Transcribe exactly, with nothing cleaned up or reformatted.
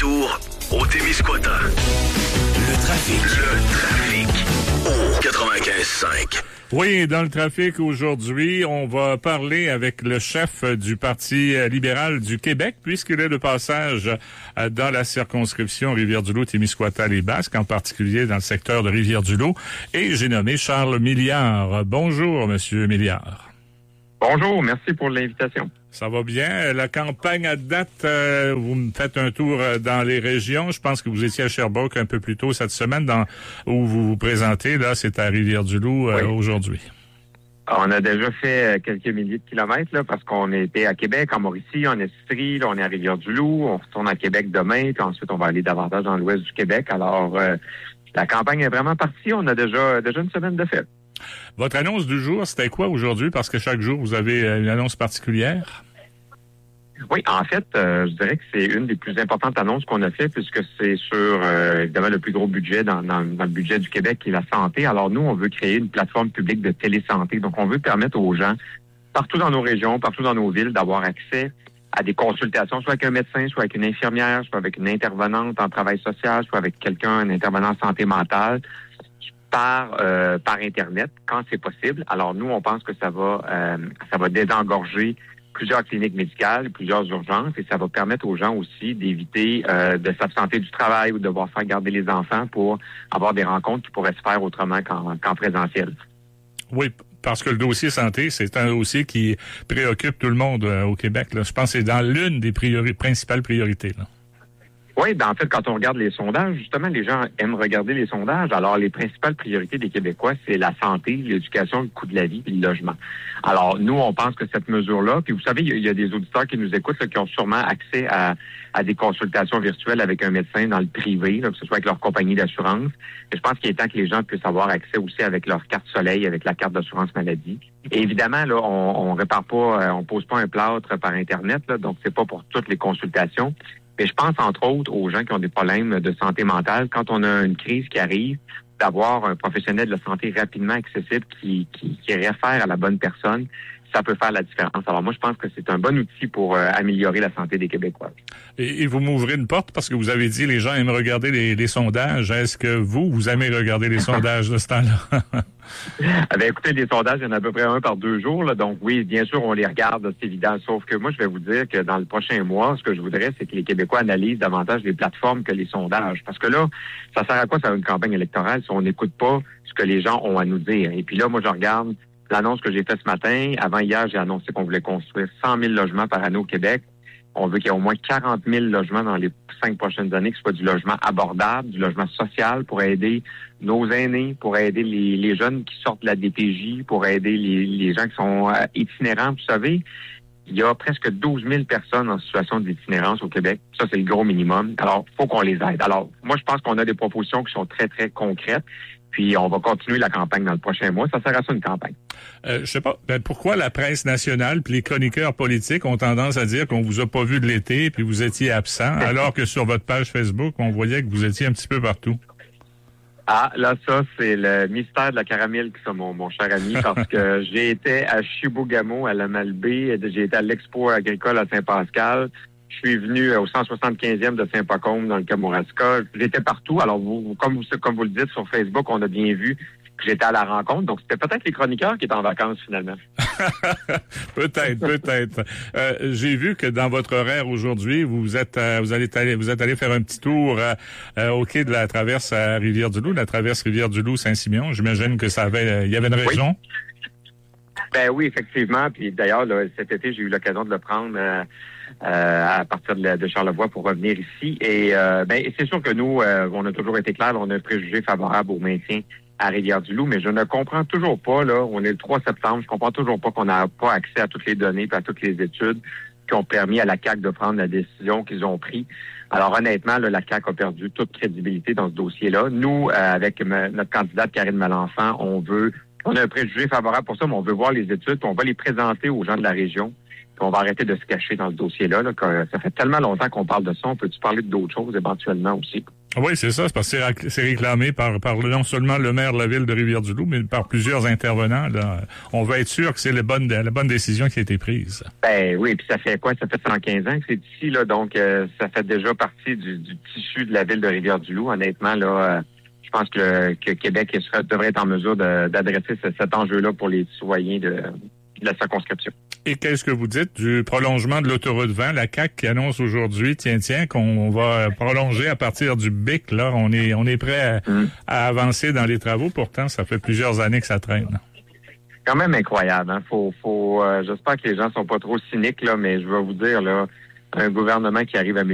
retour au Témiscouata. Le trafic. Le trafic. Au quatre-vingt-quinze cinq. Oui, dans le trafic aujourd'hui, on va parler avec le chef du Parti libéral du Québec, puisqu'il est de passage dans la circonscription Rivière-du-Loup-Témiscouata-les-Basques, en particulier dans le secteur de Rivière-du-Loup. Et j'ai nommé Charles Milliard. Bonjour, Monsieur Milliard. Bonjour, merci pour l'invitation. Ça va bien. La campagne à date, euh, vous me faites un tour dans les régions. Je pense que vous étiez à Sherbrooke un peu plus tôt cette semaine, dans où vous vous présentez. Là, c'est à Rivière-du-Loup euh, oui. aujourd'hui. On a déjà fait quelques milliers de kilomètres là, parce qu'on était à Québec, en Mauricie, en Estrie, là, on est à Rivière-du-Loup. On retourne à Québec demain, puis ensuite on va aller davantage dans l'ouest du Québec. Alors, euh, la campagne est vraiment partie. On a déjà déjà une semaine de fête. Votre annonce du jour, c'était quoi aujourd'hui? Parce que chaque jour, vous avez une annonce particulière. Oui, en fait, euh, je dirais que c'est une des plus importantes annonces qu'on a fait puisque c'est sur, euh, évidemment, le plus gros budget dans, dans, dans le budget du Québec qui est la santé. Alors, nous, on veut créer une plateforme publique de télésanté. Donc, on veut permettre aux gens, partout dans nos régions, partout dans nos villes, d'avoir accès à des consultations, soit avec un médecin, soit avec une infirmière, soit avec une intervenante en travail social, soit avec quelqu'un, un intervenant en santé mentale, par euh, par Internet, quand c'est possible. Alors, nous, on pense que ça va euh, ça va désengorger plusieurs cliniques médicales, plusieurs urgences, et ça va permettre aux gens aussi d'éviter euh, de s'absenter du travail ou de devoir faire garder les enfants pour avoir des rencontres qui pourraient se faire autrement qu'en, qu'en présentiel. Oui, parce que le dossier santé, c'est un dossier qui préoccupe tout le monde euh, au Québec. Là. Je pense que c'est dans l'une des priori- principales priorités. Là. Oui, ben en fait, quand on regarde les sondages, justement, les gens aiment regarder les sondages. Alors, les principales priorités des Québécois, c'est la santé, l'éducation, le coût de la vie et le logement. Alors, nous, on pense que cette mesure-là, puis vous savez, il y, y a des auditeurs qui nous écoutent là, qui ont sûrement accès à, à des consultations virtuelles avec un médecin dans le privé, là, que ce soit avec leur compagnie d'assurance. Et je pense qu'il est temps que les gens puissent avoir accès aussi avec leur carte soleil, avec la carte d'assurance maladie. Et évidemment, là, on, on répare pas, on pose pas un plâtre par Internet, là, donc c'est pas pour toutes les consultations. Mais je pense, entre autres, aux gens qui ont des problèmes de santé mentale. Quand on a une crise qui arrive, d'avoir un professionnel de la santé rapidement accessible qui, qui, qui réfère à la bonne personne, ça peut faire la différence. Alors moi, je pense que c'est un bon outil pour euh, améliorer la santé des Québécois. Et, et vous m'ouvrez une porte parce que vous avez dit les gens aiment regarder les, les sondages. Est-ce que vous, vous aimez regarder les sondages de ce temps-là? Eh bien, écoutez, les sondages, il y en a à peu près un par deux jours. Là, donc oui, bien sûr, on les regarde, c'est évident. Sauf que moi, je vais vous dire que dans le prochain mois, ce que je voudrais, c'est que les Québécois analysent davantage les plateformes que les sondages. Parce que là, ça sert à quoi, ça, une campagne électorale, si on n'écoute pas ce que les gens ont à nous dire? Et puis là, moi, je regarde l'annonce que j'ai faite ce matin. Avant hier, j'ai annoncé qu'on voulait construire cent mille logements par année au Québec. On veut qu'il y ait au moins quarante mille logements dans les cinq prochaines années, que ce soit du logement abordable, du logement social pour aider nos aînés, pour aider les, les jeunes qui sortent de la D P J, pour aider les, les gens qui sont euh, itinérants. Vous savez, il y a presque douze mille personnes en situation d'itinérance au Québec. Ça, c'est le gros minimum. Alors, il faut qu'on les aide. Alors, moi, je pense qu'on a des propositions qui sont très, très concrètes. Puis, on va continuer la campagne dans le prochain mois. Ça sert à ça, une campagne. Euh, je sais pas, ben pourquoi la presse nationale puis les chroniqueurs politiques ont tendance à dire qu'on vous a pas vu de l'été puis vous étiez absent, alors que sur votre page Facebook, on voyait que vous étiez un petit peu partout? Ah, là, ça, c'est le mystère de la caramel, ça, mon, mon cher ami, parce que j'ai été à Chibougamau, à la Malbaie, j'ai été à l'Expo agricole à Saint-Pascal, je suis venu au cent soixante-quinzième de Saint-Pacôme dans le Kamouraska. J'étais partout. Alors, vous, comme vous, comme vous le dites sur Facebook, on a bien vu que j'étais à la rencontre. Donc, c'était peut-être les chroniqueurs qui étaient en vacances, finalement. peut-être, peut-être. Euh, j'ai vu que dans votre horaire aujourd'hui, vous êtes, euh, vous allez aller, vous êtes allé faire un petit tour euh, euh, au quai de la traverse à Rivière-du-Loup, la traverse Rivière-du-Loup-Saint-Simeon. J'imagine que ça avait, il y avait une raison. Oui. Ben oui, effectivement. Puis d'ailleurs, là, cet été, j'ai eu l'occasion de le prendre euh, euh, à partir de, la, de Charlevoix pour revenir ici. Et euh, ben c'est sûr que nous, euh, on a toujours été clair, on a un préjugé favorable au maintien à Rivière-du-Loup, mais je ne comprends toujours pas, là, on est le trois septembre, je comprends toujours pas qu'on n'a pas accès à toutes les données et à toutes les études qui ont permis à la C A Q de prendre la décision qu'ils ont prise. Alors honnêtement, là, la C A Q a perdu toute crédibilité dans ce dossier-là. Nous, euh, avec m- notre candidate Karine Malenfant, on veut On a un préjugé favorable pour ça, mais on veut voir les études, puis on va les présenter aux gens de la région, puis on va arrêter de se cacher dans ce dossier-là. Là, que ça fait tellement longtemps qu'on parle de ça, on peut-tu parler d'autres choses éventuellement aussi? Oui, c'est ça. C'est parce que c'est réclamé par, par non seulement le maire de la ville de Rivière-du-Loup, mais par plusieurs intervenants. Là. On va être sûr que c'est la bonne, la bonne décision qui a été prise. Ben oui, puis ça fait quoi? Ça fait cent quinze ans que c'est ici, là, donc euh, ça fait déjà partie du, du tissu de la ville de Rivière-du-Loup. Honnêtement, là, euh, je pense que, le, que Québec sera, devrait être en mesure de, d'adresser ce, cet enjeu-là pour les citoyens de, de la circonscription. Et qu'est-ce que vous dites du prolongement de l'autoroute vingt, la C A Q qui annonce aujourd'hui, tiens, tiens, qu'on va prolonger à partir du B I C, là, on est, on est prêt à, mmh. à avancer dans les travaux, pourtant, ça fait plusieurs années que ça traîne. Quand même incroyable, hein. Faut, faut, euh, j'espère que les gens sont pas trop cyniques, là, mais je vais vous dire, là, un gouvernement qui arrive à